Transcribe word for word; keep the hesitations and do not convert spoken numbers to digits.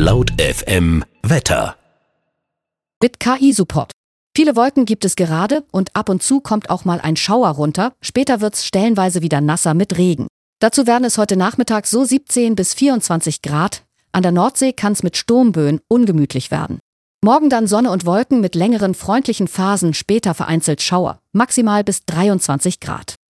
Laut F M Wetter. Mit K I-Support. Viele Wolken gibt es gerade und ab und zu kommt auch mal ein Schauer runter. Später wird's stellenweise wieder nasser mit Regen. Dazu werden es heute Nachmittag so siebzehn bis vierundzwanzig Grad. An der Nordsee kann's mit Sturmböen ungemütlich werden. Morgen dann Sonne und Wolken mit längeren freundlichen Phasen, später vereinzelt Schauer. Maximal bis dreiundzwanzig Grad.